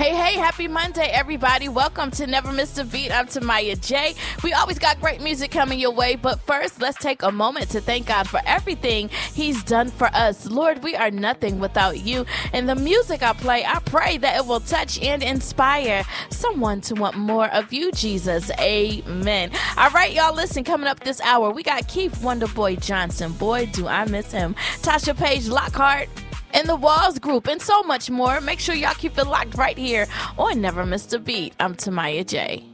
Hey, happy Monday, everybody. Welcome to Never Miss a Beat. I'm Tamaya J. We always got great music coming your way, but first, let's take a moment to thank God for everything He's done for us. Lord, we are nothing without you, and the music I play, I pray that it will touch and inspire someone to want more of you, Jesus. Amen. All right, y'all, listen, coming up this hour, we got Keith Wonderboy Johnson. Boy, do I miss him. Tasha Page Lockhart, and the Walls Group, and so much more. Make sure y'all keep it locked right here on Never Miss a Beat. I'm Tamaya J.